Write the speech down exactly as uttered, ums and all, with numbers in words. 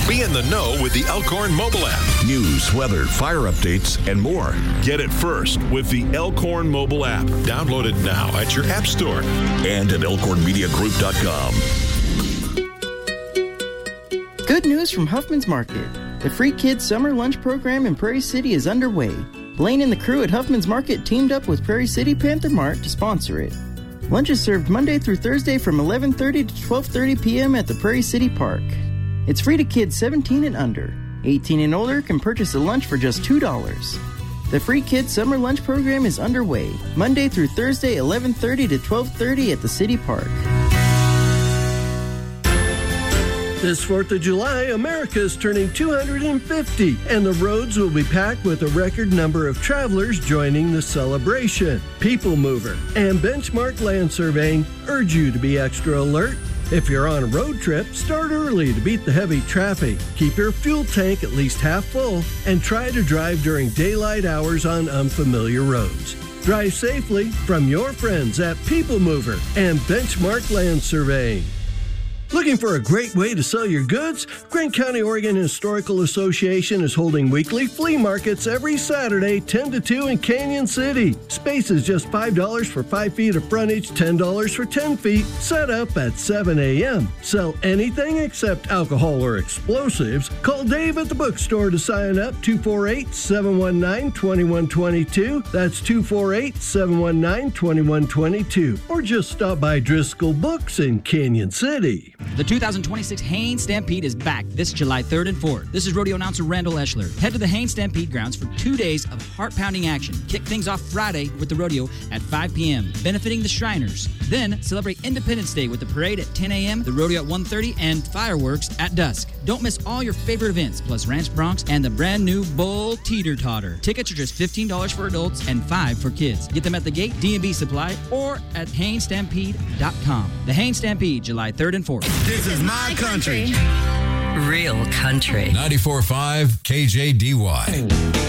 Be in the know with the Elkhorn mobile app. News, weather, fire updates, and more. Get it first with the Elkhorn mobile app. Download it now at your app store. And at elkhorn media group dot com. Good news from Huffman's Market. The Free Kids Summer Lunch Program in Prairie City is underway. Blaine and the crew at Huffman's Market teamed up with Prairie City Panther Mart to sponsor it. Lunch is served Monday through Thursday from eleven thirty to twelve thirty p.m. at the Prairie City Park. It's free to kids seventeen and under. eighteen and older can purchase a lunch for just two dollars. The Free Kids Summer Lunch Program is underway, Monday through Thursday, eleven thirty to twelve thirty at the City Park. This fourth of July, America is turning two hundred fifty, and the roads will be packed with a record number of travelers joining the celebration. People Mover and Benchmark Land Surveying urge you to be extra alert. If you're on a road trip, start early to beat the heavy traffic. Keep your fuel tank at least half full, and try to drive during daylight hours on unfamiliar roads. Drive safely from your friends at People Mover and Benchmark Land Surveying. Looking for a great way to sell your goods? Grant County Oregon Historical Association is holding weekly flea markets every Saturday, ten to two in Canyon City. Space is just five dollars for five feet of frontage, ten dollars for ten feet. Set up at seven a.m. Sell anything except alcohol or explosives. Call Dave at the bookstore to sign up, two four eight, seven one nine, two one two two. That's two four eight, seven one nine, two one two two. Or just stop by Driscoll Books in Canyon City. The two thousand twenty-six Haines Stampede is back this July third and fourth. This is rodeo announcer Randall Eschler. Head to the Haines Stampede grounds for two days of heart-pounding action. Kick things off Friday with the rodeo at five p.m., benefiting the Shriners. Then celebrate Independence Day with the parade at ten a.m., the rodeo at one thirty, and fireworks at dusk. Don't miss all your favorite events, plus Ranch Bronx and the brand new Bull Teeter Totter. Tickets are just fifteen dollars for adults and five dollars for kids. Get them at the gate, D and B Supply, or at Haines Stampede dot com. The Haines Stampede, July third and fourth. This is my country. Real country. ninety-four point five K J D Y.